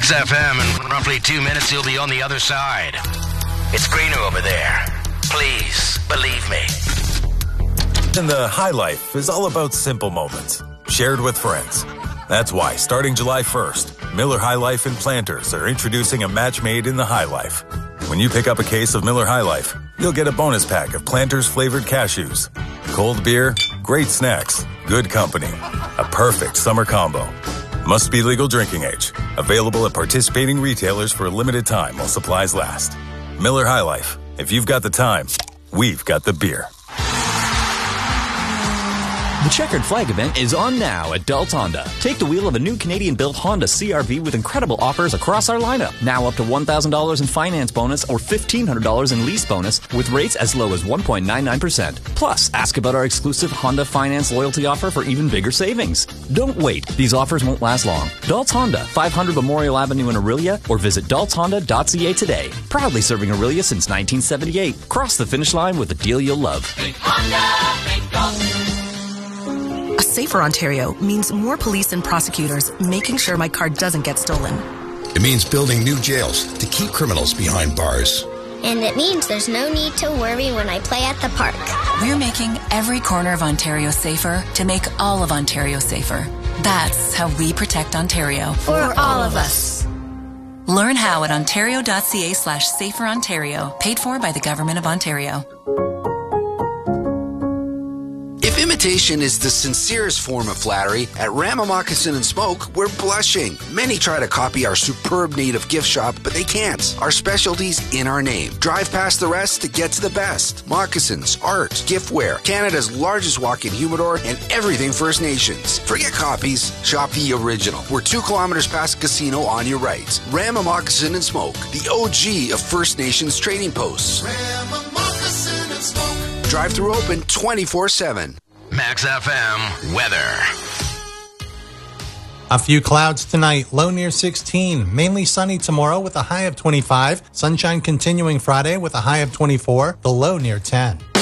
Max FM. In roughly 2 minutes, you'll be on the other side. It's greener over there. Please, believe me. And the high life is all about simple moments, shared with friends. That's why, starting July 1st, Miller High Life and Planters are introducing a match made in the High Life. When you pick up a case of Miller High Life, you'll get a bonus pack of Planters flavored cashews. Cold beer, great snacks, good company. A perfect summer combo. Must be legal drinking age. Available at participating retailers for a limited time while supplies last. Miller High Life. If you've got the time, we've got the beer. The Checkered Flag event is on now at Dults Honda. Take the wheel of a new Canadian-built Honda CR-V with incredible offers across our lineup. Now up to $1,000 in finance bonus or $1,500 in lease bonus with rates as low as 1.99%. Plus, ask about our exclusive Honda Finance loyalty offer for even bigger savings. Don't wait. These offers won't last long. Dults Honda, 500 Memorial Avenue in Orillia, or visit dultshonda.ca today. Proudly serving Orillia since 1978. Cross the finish line with a deal you'll love. Think Honda, think Dults. A safer Ontario means more police and prosecutors making sure my car doesn't get stolen. It means building new jails to keep criminals behind bars. And it means there's no need to worry when I play at the park. We're making every corner of Ontario safer to make all of Ontario safer. That's how we protect Ontario. For all of us. Learn how at ontario.ca/saferontario. Paid for by the Government of Ontario. If imitation is the sincerest form of flattery, at Rama Moccasin and Smoke, we're blushing. Many try to copy our superb native gift shop, but they can't. Our specialty's in our name. Drive past the rest to get to the best. Moccasins, art, giftware, Canada's largest walk-in humidor, and everything First Nations. Forget copies, shop the original. We're 2 kilometers past the casino on your right. Rama Moccasin and Smoke, the OG of First Nations trading posts. Rama Moccasin and Smoke. Drive-through open 24/7. Max FM weather. A few clouds tonight, low near 16. Mainly sunny tomorrow with a high of 25. Sunshine continuing Friday with a high of 24. The low near 10.